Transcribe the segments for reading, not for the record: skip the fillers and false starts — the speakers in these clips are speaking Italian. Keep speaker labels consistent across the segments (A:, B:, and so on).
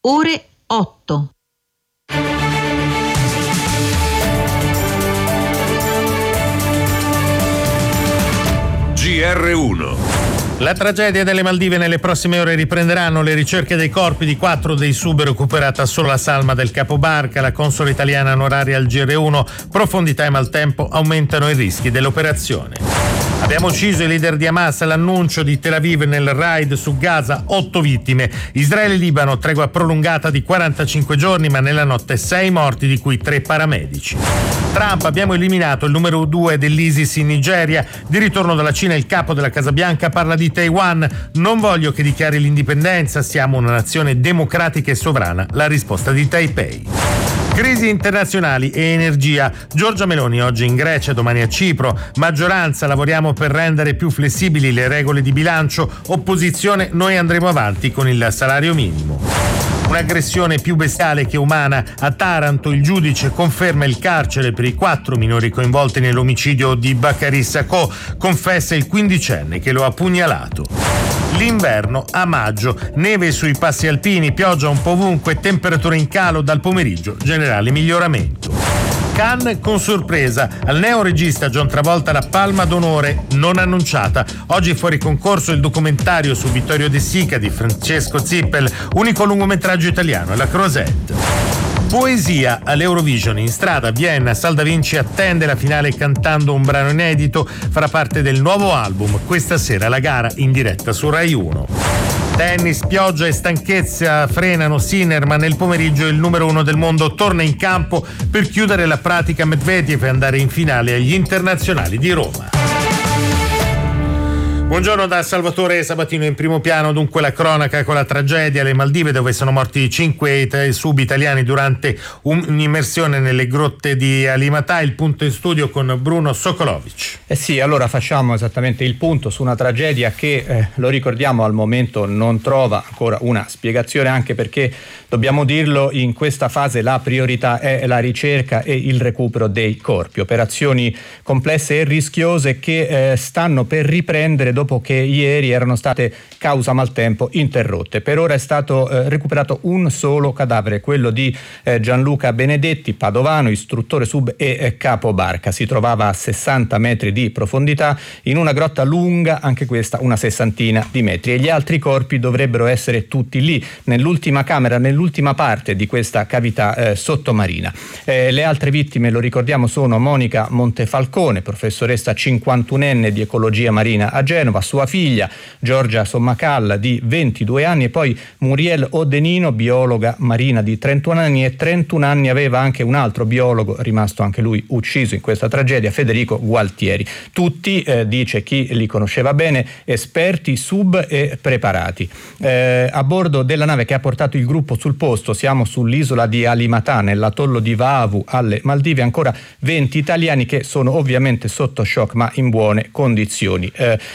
A: ore 8.
B: GR1. La tragedia delle Maldive: nelle prossime ore riprenderanno le ricerche dei corpi di 4 dei sub, recuperata solo la salma del capobarca. La console italiana onoraria al GR1: profondità e maltempo aumentano i rischi dell'operazione. Abbiamo ucciso i leader di Hamas, l'annuncio di Tel Aviv nel raid su Gaza, 8 vittime. Israele e Libano, tregua prolungata di 45 giorni, ma nella notte 6 morti, di cui 3 paramedici. Trump: abbiamo eliminato il numero 2 dell'ISIS in Nigeria. Di ritorno dalla Cina, il capo della Casa Bianca parla di Taiwan: non voglio che dichiari l'indipendenza, siamo una nazione democratica e sovrana. La risposta di Taipei. Crisi internazionali e energia. Giorgia Meloni oggi in Grecia, domani a Cipro. Maggioranza: lavoriamo per rendere più flessibili le regole di bilancio. Opposizione: noi andremo avanti con il salario minimo. Un'aggressione più bestiale che umana. A Taranto il giudice conferma il carcere per i 4 minori coinvolti nell'omicidio di Bakary Sacco. Confessa il quindicenne che lo ha pugnalato. L'inverno a maggio, neve sui passi alpini, pioggia un po' ovunque, temperature in calo dal pomeriggio, generale miglioramento. Cannes con sorpresa, al neoregista John Travolta la palma d'onore non annunciata. Oggi fuori concorso il documentario su Vittorio De Sica di Francesco Zippel, unico lungometraggio italiano, La Crozette. Poesia all'Eurovision. In strada a Vienna, Sal Da Vinci attende la finale cantando un brano inedito, farà parte del nuovo album. Questa sera la gara in diretta su Rai 1. Tennis, pioggia e stanchezza frenano Sinner, ma nel pomeriggio il numero 1 del mondo torna in campo per chiudere la pratica Medvedev e andare in finale agli internazionali di Roma. Buongiorno da Salvatore Sabatino. In primo piano dunque la cronaca con la tragedia alle Maldive, dove sono morti 5 sub italiani durante un'immersione nelle grotte di Alimatà. Il punto in studio con Bruno Sokolovic.
C: Sì, allora facciamo esattamente il punto su una tragedia che, lo ricordiamo, al momento non trova ancora una spiegazione, anche perché, dobbiamo dirlo, in questa fase la priorità è la ricerca e il recupero dei corpi. Operazioni complesse e rischiose che stanno per riprendere dopo che ieri erano state, causa maltempo, interrotte. Per ora è stato recuperato un solo cadavere, quello di Gianluca Benedetti, padovano, istruttore sub e capobarca. Si trovava a 60 metri di profondità in una grotta lunga, anche questa una 60 di metri, e gli altri corpi dovrebbero essere tutti lì, nell'ultima camera, nell'ultima parte di questa cavità sottomarina. Le altre vittime, lo ricordiamo, sono Monica Montefalcone, professoressa 51enne di ecologia marina a Genova, sua figlia Giorgia Sommacalla di 22 anni e poi Muriel Odenino, biologa marina di 31 anni, e 31 anni aveva anche un altro biologo, rimasto anche lui ucciso in questa tragedia, Federico Gualtieri. Tutti, dice chi li conosceva bene, esperti sub e preparati. A bordo della nave che ha portato il gruppo sul posto, siamo sull'isola di Alimatà, nell'atollo di Vaavu alle Maldive, ancora 20 italiani che sono ovviamente sotto shock ma in buone condizioni.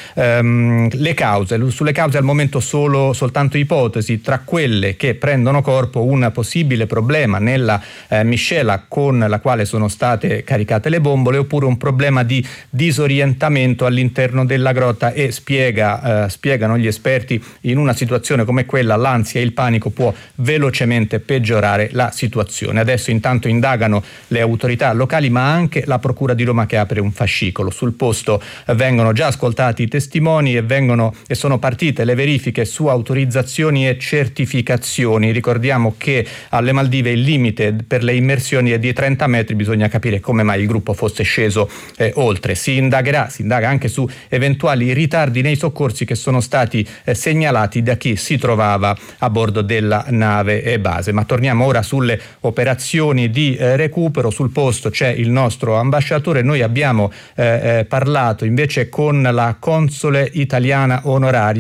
C: Le cause, sulle cause al momento soltanto ipotesi, tra quelle che prendono corpo un possibile problema nella miscela con la quale sono state caricate le bombole, oppure un problema di disorientamento all'interno della grotta, e spiegano gli esperti, in una situazione come quella l'ansia e il panico può velocemente peggiorare la situazione. Adesso intanto indagano le autorità locali, ma anche la Procura di Roma, che apre un fascicolo. Sul posto vengono già ascoltati i testimoni e sono partite le verifiche su autorizzazioni e certificazioni. Ricordiamo che alle Maldive il limite per le immersioni è di 30 metri, bisogna capire come mai il gruppo fosse sceso oltre. Si indaga anche su eventuali ritardi nei soccorsi che sono stati segnalati da chi si trovava a bordo della nave base. Ma torniamo ora sulle operazioni di recupero. Sul posto c'è il nostro ambasciatore. Noi abbiamo parlato invece con la console italiana onoraria